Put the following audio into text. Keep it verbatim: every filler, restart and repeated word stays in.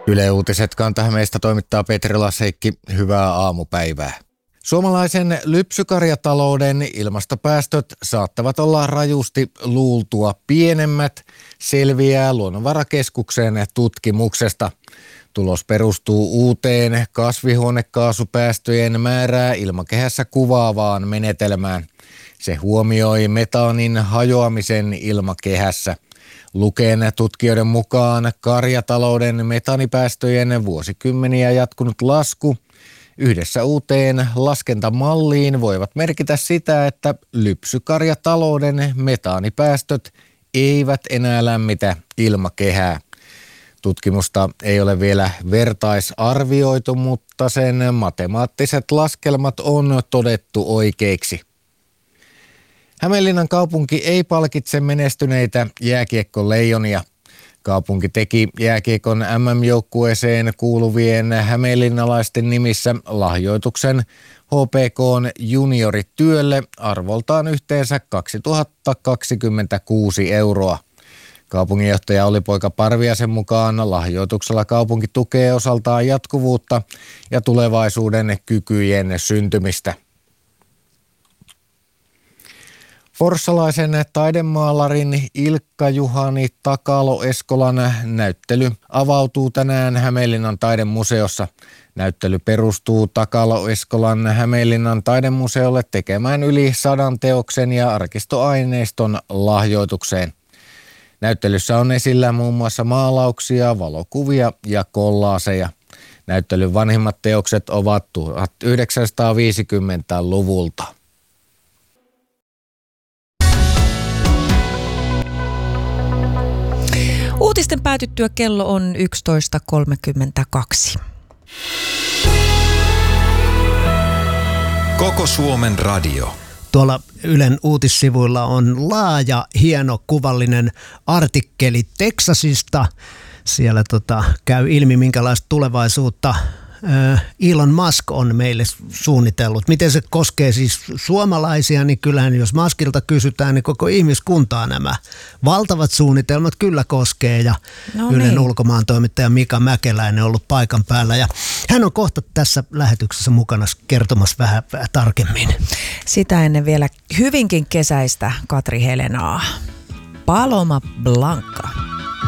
Yle Uutiset Kanta-Hämeestä toimittaa Petri Lasseikki. Hyvää aamupäivää. Suomalaisen lypsykarjatalouden ilmastopäästöt saattavat olla rajusti luultua pienemmät, selviää Luonnonvarakeskuksen tutkimuksesta. Tulos perustuu uuteen kasvihuonekaasupäästöjen määrää ilmakehässä kuvaavaan menetelmään. Se huomioi metaanin hajoamisen ilmakehässä. Luken tutkijoiden mukaan karjatalouden metaanipäästöjen vuosikymmeniä jatkunut lasku yhdessä uuteen laskentamalliin voivat merkitä sitä, että lypsykarjatalouden metaanipäästöt eivät enää lämmitä ilmakehää. Tutkimusta ei ole vielä vertaisarvioitu, mutta sen matemaattiset laskelmat on todettu oikeiksi. Hämeenlinnan kaupunki ei palkitse menestyneitä jääkiekkoleijonia. Kaupunki teki jääkiekon M M-joukkueeseen kuuluvien hämeenlinnalaisten nimissä lahjoituksen H P K:n juniorityölle arvoltaan yhteensä kaksituhattakaksikymmentäkuusi euroa. Kaupunginjohtaja Olli-Poika Parviaisen mukaan lahjoituksella kaupunki tukee osaltaan jatkuvuutta ja tulevaisuuden kykyjen syntymistä. Forssalaisen taidemaalarin Ilkka-Juhani Takalo-Eskolan näyttely avautuu tänään Hämeenlinnan taidemuseossa. Näyttely perustuu Takalo-Eskolan Hämeenlinnan taidemuseolle tekemään yli sadan teoksen ja arkistoaineiston lahjoitukseen. Näyttelyssä on esillä muun muassa maalauksia, valokuvia ja kollaaseja. Näyttelyn vanhimmat teokset ovat tuhatyhdeksänsataaviisikymmentäluvulta. Uutisten päätyttyä kello on yksitoista kolmekymmentäkaksi. Koko Suomen radio. Tuolla Ylen uutissivuilla on laaja, hieno, kuvallinen artikkeli Teksasista. Siellä tota, käy ilmi, minkälaista tulevaisuutta Elon Musk on meille suunnitellut. Miten se koskee siis suomalaisia, niin kyllähän jos Muskilta kysytään, niin koko ihmiskuntaa nämä valtavat suunnitelmat kyllä koskee. Ja no Ylen niin. Ulkomaan toimittaja Mika Mäkeläinen on ollut paikan päällä ja hän on kohta tässä lähetyksessä mukana kertomassa vähän, vähän tarkemmin. Sitä ennen vielä hyvinkin kesäistä Katri Helenaa. Paloma Blanca.